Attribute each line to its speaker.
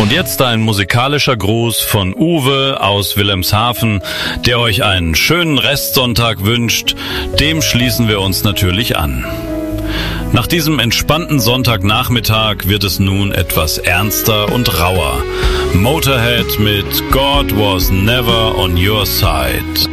Speaker 1: Und jetzt ein musikalischer Gruß von Uwe aus Wilhelmshaven, der euch einen schönen Restsonntag wünscht. Dem schließen wir uns natürlich an. Nach diesem entspannten Sonntagnachmittag wird es nun etwas ernster und rauer. Motorhead mit God Was Never on Your Side.